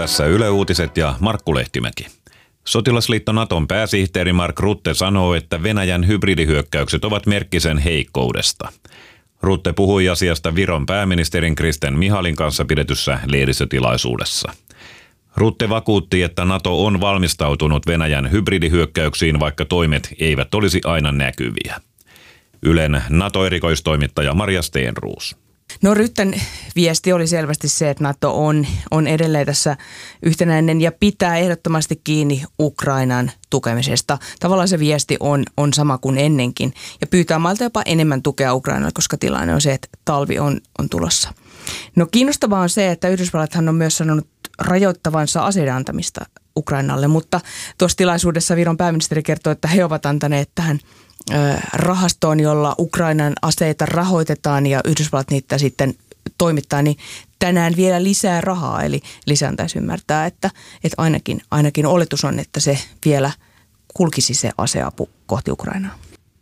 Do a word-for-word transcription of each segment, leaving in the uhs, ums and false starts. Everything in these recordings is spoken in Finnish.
Tässä Yle Uutiset ja Markku Lehtimäki. Sotilasliitto Naton pääsihteeri Mark Rutte sanoo, että Venäjän hybridihyökkäykset ovat merkki sen heikkoudesta. Rutte puhui asiasta Viron pääministerin Kristen Michalin kanssa pidetyssä lehdistötilaisuudessa. Rutte vakuutti, että NATO on valmistautunut Venäjän hybridihyökkäyksiin, vaikka toimet eivät olisi aina näkyviä. Ylen NATO-erikoistoimittaja Maria Stenroos. No Rutten viesti oli selvästi se, että NATO on, on edelleen tässä yhtenäinen ja pitää ehdottomasti kiinni Ukrainan tukemisesta. Tavallaan se viesti on, on sama kuin ennenkin ja pyytää mailta jopa enemmän tukea Ukrainalle, koska tilanne on se, että talvi on, on tulossa. No kiinnostavaa on se, että Yhdysvallathan on myös sanonut rajoittavansa aseiden antamista Ukrainalle, mutta tuossa tilaisuudessa Viron pääministeri kertoi, että he ovat antaneet tähän rahastoon, jolla Ukrainan aseita rahoitetaan ja Yhdysvallat niitä sitten toimittaa, niin tänään vielä lisää rahaa. Eli lisää taisi ymmärtää, että, että ainakin, ainakin oletus on, että se vielä kulkisi se aseapu kohti Ukrainaa.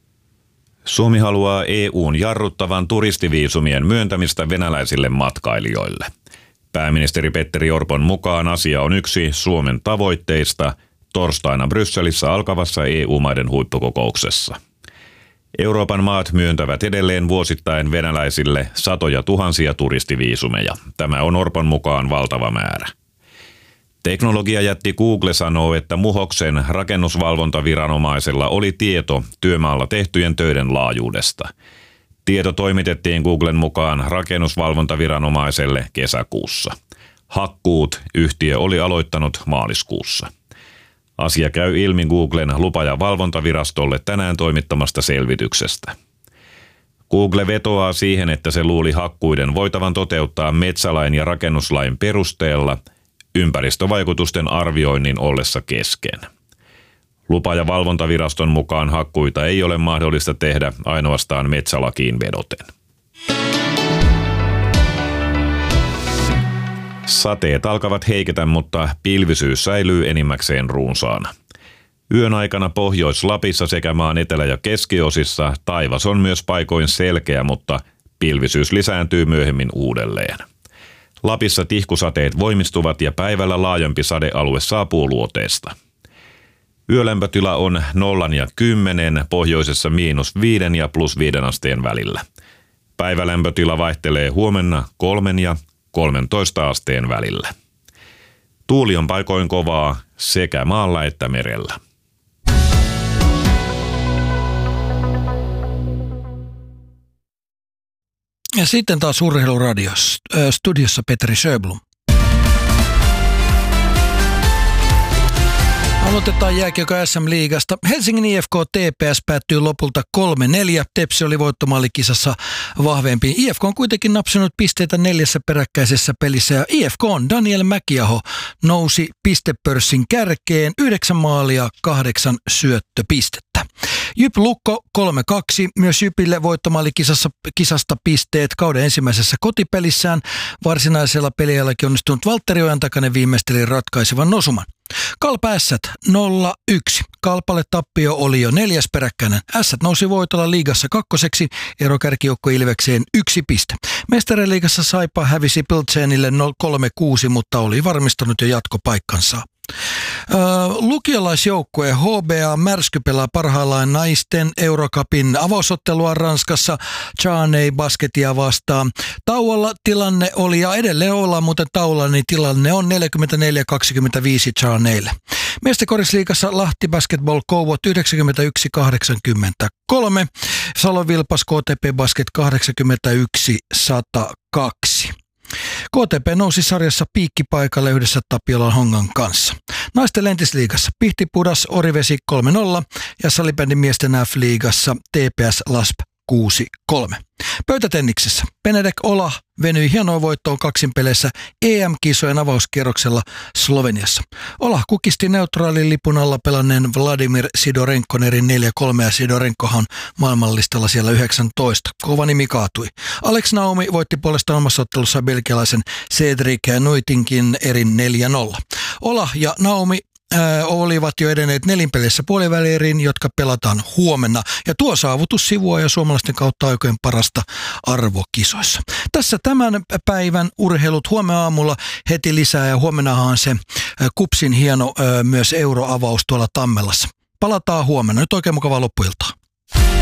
Suomi haluaa E U:n jarruttavan turistiviisumien myöntämistä venäläisille matkailijoille. Pääministeri Petteri Orpon mukaan asia on yksi Suomen tavoitteista torstaina Brysselissä alkavassa E U-maiden huippukokouksessa. Euroopan maat myöntävät edelleen vuosittain venäläisille satoja tuhansia turistiviisumeja. Tämä on Orpon mukaan valtava määrä. Teknologiajätti Google sanoo, että Muhoksen rakennusvalvontaviranomaisella oli tieto työmaalla tehtyjen töiden laajuudesta. Tieto toimitettiin Googlen mukaan rakennusvalvontaviranomaiselle kesäkuussa. Hakkuut yhtiö oli aloittanut maaliskuussa. Asia käy ilmi Googlen lupa- ja valvontavirastolle tänään toimittamasta selvityksestä. Google vetoaa siihen, että se luuli hakkuiden voitavan toteuttaa metsälain ja rakennuslain perusteella ympäristövaikutusten arvioinnin ollessa kesken. Lupa- ja valvontaviraston mukaan hakkuita ei ole mahdollista tehdä ainoastaan metsälakiin vedoten. Sateet alkavat heiketä, mutta pilvisyys säilyy enimmäkseen runsaana. Yön aikana Pohjois-Lapissa sekä maan etelä- ja keskiosissa taivas on myös paikoin selkeä, mutta pilvisyys lisääntyy myöhemmin uudelleen. Lapissa tihkusateet voimistuvat ja päivällä laajempi sadealue saapuu luoteesta. Yölämpötila on nollan ja kymmenen, pohjoisessa miinus viiden ja plus viiden asteen välillä. Päivälämpötila vaihtelee huomenna kolmen ja kolmentoista asteen välillä. Tuuli on paikoin kovaa sekä maalla että merellä. Ja sitten taas Urheiluradios, äh, studiossa Petri Sjöblom. Aloitetaan jääkiekko S M-liigasta. Helsingin I F K T P S päättyy lopulta kolme neljä. Tepsi oli voittomallikisassa vahvempi. I F K on kuitenkin napsinut pisteitä neljässä peräkkäisessä pelissä ja I F K on Daniel Mäkiaho nousi pistepörssin kärkeen yhdeksän maalia, kahdeksan syöttöpistettä. Jyp Lukko kolme kaksi. Myös Jypille voittomallikisassa kisasta pisteet kauden ensimmäisessä kotipelissään. Varsinaisella peliajallakin onnistunut Valtteri Ojantakainen viimeisteli ratkaisevan osuman. Kalpa Ässät nolla yksi. Kalpalle tappio oli jo neljäs peräkkäinen. Ässät nousi voitolla liigassa kakkoseksi, ero kärkijoukko Ilvekseen yksi piste. Mestariliigassa Saipa hävisi Pilsenille kolme kuusi, mutta oli varmistanut jo jatkopaikkansa. Öö, lukiolaisjoukkue H B A Märsky pelaa parhaillaan naisten Eurocupin avausottelua Ranskassa Charney Basketia vastaan. Tauolla tilanne oli, ja edelleen ollaan muuten tauolla, niin tilanne on neljäkymmentäneljä kaksikymmentäviisi Charneylle. Miesten korisliigassa Lahti Basketball Kouvot yhdeksänkymmentäyksi kahdeksankymmentäkolme, Salon Vilpas K T P Basket kahdeksankymmentäyksi sata kaksi. K T P nousi sarjassa piikkipaikalle yhdessä Tapiolan Hongan kanssa. Naisten lentisliigassa Pihti pudas Orivesi kolme nolla ja salibändin miesten F-liigassa T P S Lasp kuusi kolme. Pöytätenniksessä Benedek Ola venyi hienoa voittoon kaksin peleissä E M-kisojen avauskierroksella Sloveniassa. Ola kukisti neutraalin lipun alla pelanneen Vladimir Sidorenkonerin neljä kolme ja Sidorenkohan maailmanlistalla siellä yhdeksäntoista. Kova nimi kaatui. Alex Naomi voitti puolestaan omassa ottelussa belgialaisen Cedric Nuitinkin erin neljä nolla. Ola ja Naomi ää, olivat jo edenneet nelinpelissä puolivälieriin, jotka pelataan huomenna. Ja tuo saavutus sivuaa ja suomalaisten kautta aikojen parasta arvokisoissa. Tässä tämän päivän urheilut. Huomenna aamulla heti lisää ja huomennahan se ää, Kupsin hieno ää, myös euroavaus tuolla Tammelassa. Palataan huomenna. Nyt oikein mukavaa loppuiltaa.